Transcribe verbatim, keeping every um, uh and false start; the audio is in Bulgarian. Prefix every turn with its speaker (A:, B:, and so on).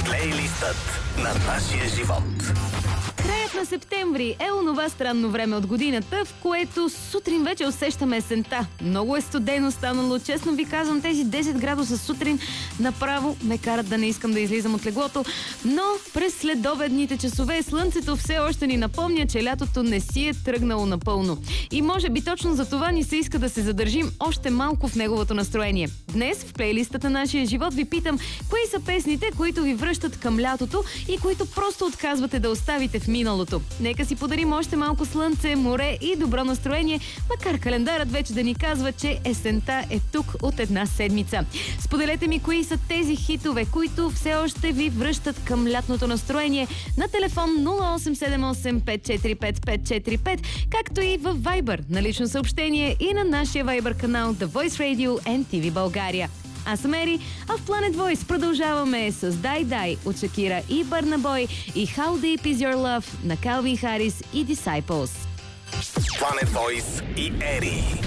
A: Плейлистът на нашия живот.
B: Краят на септември е онова странно време от годината, в което сутрин вече усещаме есента. Много е студено станало. Честно ви казвам, тези десет градуса сутрин направо ме карат да не искам да излизам от леглото. Но през следобедните часове слънцето все още ни напомня, че лятото не си е тръгнало напълно. И може би точно за това ни се иска да се задържим още малко в неговото настроение. Днес в плейлистата на нашия живот ви питам, кои са песните, които ви връщат към лятото и които просто отказвате да оставите в миналото. Нека си подарим още малко слънце, море и добро настроение, макар календарът вече да ни казва, че есента е тук от една седмица. Споделете ми кои са тези хитове, които все още ви връщат към лятното настроение на телефон нула осем седем осем пет четири пет пет четири пет, както и в Viber на лично съобщение и на нашия Viber канал The Voice Radio Ен Ти Ви България. Аз съм Ери, а в Planet Voice продължаваме с Die Die от Шакира и Бърна Бой и How Deep Is Your Love на Калвин Харис и Disciples.
A: Planet Voice и Ери.